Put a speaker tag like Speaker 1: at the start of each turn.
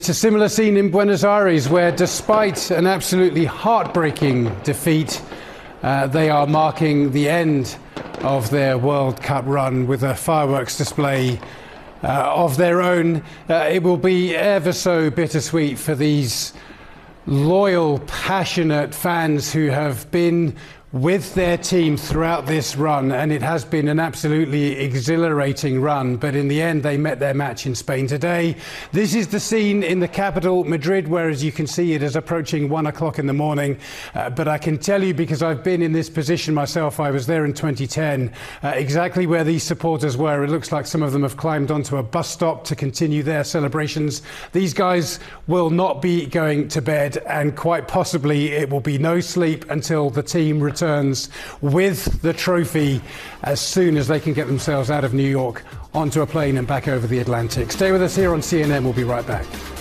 Speaker 1: It's a similar scene in Buenos Aires where, despite an absolutely heartbreaking defeat, they are marking the end of their World Cup run with a fireworks display of their own. It will be ever so bittersweet for these loyal, passionate fans who have been with their team throughout this run, and it has been an absolutely exhilarating run, but in the end they met their match in Spain today. This is the scene in the capital, Madrid, where, as you can see, it is approaching 1 o'clock in the morning, but I can tell you, because I've been in this position myself, I was there in 2010, exactly where these supporters were. It looks like some of them have climbed onto a bus stop to continue their celebrations. These guys will not be going to bed, and quite possibly it will be no sleep until the team returns with the trophy as soon as they can get themselves out of New York onto a plane and back over the Atlantic. Stay with us here on CNN. We'll be right back.